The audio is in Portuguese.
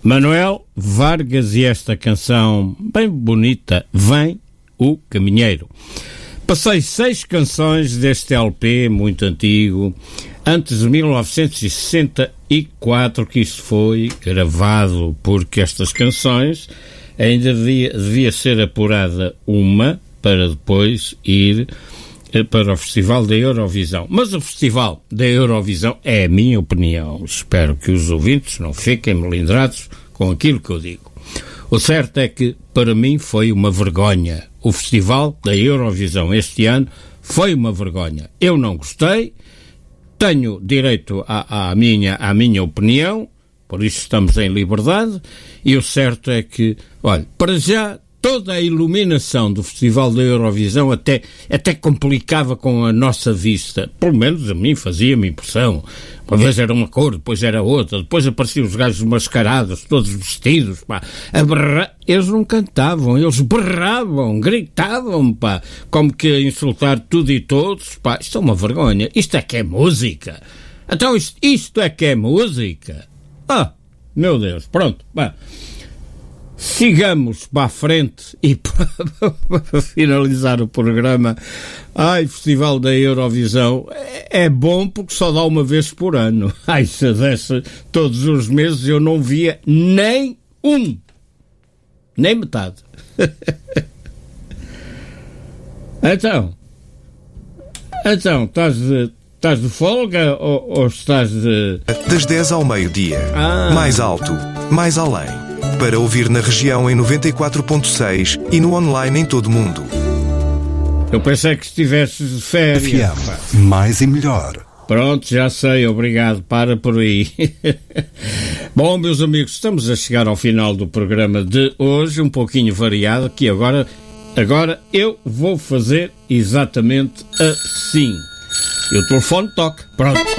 Manuel Vargas e esta canção bem bonita, Vem o Caminheiro. Passei 6 canções deste LP muito antigo, antes de 1964 que isso foi gravado, porque estas canções ainda devia ser apurada uma para depois ir para o Festival da Eurovisão. Mas o Festival da Eurovisão é a minha opinião. Espero que os ouvintes não fiquem melindrados com aquilo que eu digo. O certo é que, para mim, foi uma vergonha. O Festival da Eurovisão este ano foi uma vergonha. Eu não gostei, tenho direito à minha opinião, por isso estamos em liberdade, e o certo é que, olha, para já, toda a iluminação do Festival da Eurovisão até complicava com a nossa vista. Pelo menos a mim fazia-me impressão. Uma vez era uma cor, depois era outra, depois apareciam os gajos mascarados, todos vestidos, pá, a berrar. Eles não cantavam, eles berravam, gritavam, pá, como que a insultar tudo e todos, pá. Isto é uma vergonha. Isto é que é música. Então isto é que é música. Ah, meu Deus, pronto, pá. Sigamos para a frente e para finalizar o programa. Festival da Eurovisão é bom porque só dá uma vez por ano. Se desse todos os meses eu não via nem metade. Então, estás de folga ou estás de... Das 10 ao meio-dia. Mais alto, mais além. Para ouvir na região em 94.6 e no online em todo o mundo. Eu pensei que estivesses de férias. FM, mais e melhor. Pronto, já sei, obrigado, para por aí. Bom, meus amigos, estamos a chegar ao final do programa de hoje, um pouquinho variado, que agora eu vou fazer exatamente assim. E o telefone toca. Pronto.